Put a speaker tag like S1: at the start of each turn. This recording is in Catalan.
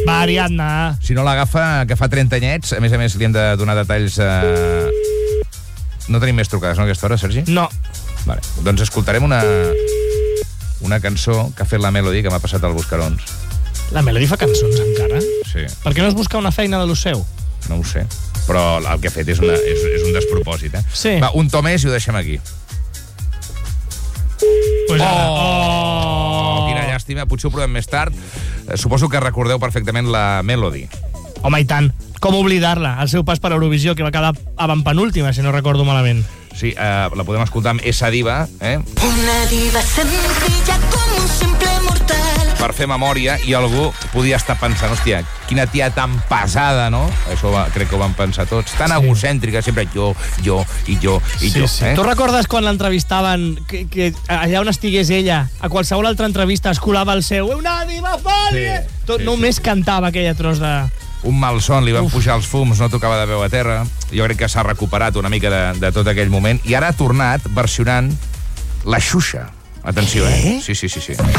S1: Va, Ariadna.
S2: Si no l'agafa, que fa 30 anyets, a més li hem de donar detalls... No tenim més trucades, no, a aquesta hora, Sergi?
S1: No.
S2: Vale. Doncs escoltarem una cançó que ha fet la Melody, que m'ha passat al Buscarons.
S1: La Melody fa cançons encara?
S2: Sí.
S1: Per què no es busca una feina de lo seu?
S2: No ho sé, però el que ha fet és un despropòsit, eh?
S1: Sí.
S2: Va, un to més i ho deixem aquí.
S1: Pues
S2: Quina llàstima, potser ho provem més tard. Suposo que recordeu perfectament la Melody.
S1: Home, i tant. Com oblidar-la? El seu pas per Eurovisió, que va quedar avantpenúltima, si no recordo malament.
S2: Sí, la podem escoltar amb Esa Diva,
S3: Una diva sencilla com un simple mortal.
S2: per fer memòria, i algú podia estar pensant, hòstia, quina tia tan pesada, no? Això crec que ho van pensar tots. Tan egocèntrica, sempre jo.
S1: Tu recordes quan l'entrevistaven, que allà on estigués ella, a qualsevol altra entrevista es colava el seu una diva fòlia? Només cantava aquella tros de...
S2: Un malson, li van pujar els fums, no tocava de veu a terra. Jo crec que s'ha recuperat una mica de tot aquell moment, i ara ha tornat versionant la Xuxa. Atenció, Sí.